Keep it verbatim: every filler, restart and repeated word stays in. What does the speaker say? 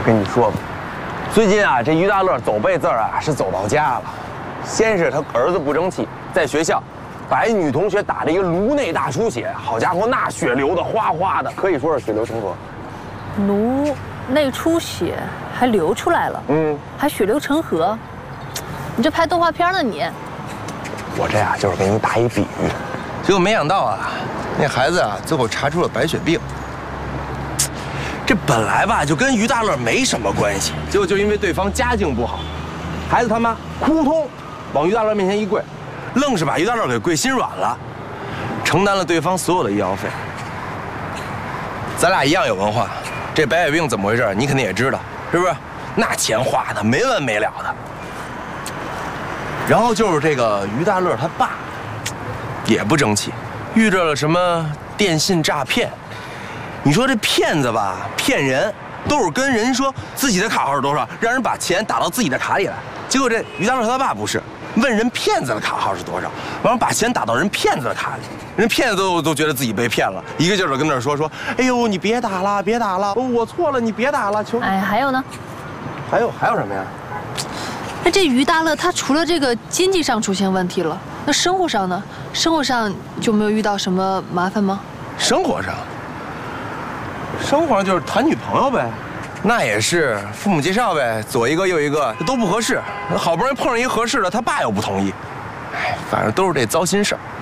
跟你说吧，最近啊，这于大乐走背字儿啊是走到家了。先是他儿子不争气，在学校把一女同学打了一个颅内大出血，好家伙，那血流的哗哗的，可以说是血流成河。 颅内出血还流出来了，嗯，还血流成河。你这拍动画片呢你？ 我这呀就是给你打一比喻， 结果没想到啊，那孩子啊最后查出了白血病。这本来吧就跟于大乐没什么关系，结果就因为对方家境不好，孩子他妈扑通往于大乐面前一跪，愣是把于大乐给跪心软了，承担了对方所有的医药费。咱俩一样有文化，这白血病怎么回事？你肯定也知道，是不是？那钱花的没完没了的。然后就是这个于大乐他爸，也不争气，遇着了什么电信诈骗。你说这骗子吧，骗人都是跟人说自己的卡号是多少，让人把钱打到自己的卡里来。结果这于大乐他爸不是，问人骗子的卡号是多少，完了把钱打到人骗子的卡里，人骗子都都觉得自己被骗了，一个劲儿的跟那儿说说，哎呦你别打了，别打了，我错了，你别打了，求。 哎，还有呢？ 还有还有什么呀？ 那这于大乐他除了这个经济上出现问题了，那生活上呢？生活上就没有遇到什么麻烦吗？ 生活上。生活上就是谈女朋友呗，那也是父母介绍呗，左一个右一个都不合适，好不容易碰上一个合适的，他爸又不同意，哎，反正都是这糟心事儿。